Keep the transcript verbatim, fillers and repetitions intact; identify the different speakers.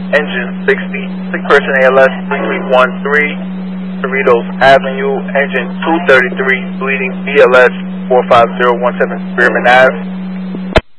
Speaker 1: engine sixty. Sick person A L S three three one three, Cerritos Avenue, engine two thirty-three, bleeding B L S four five zero one seven, Spearman Ave.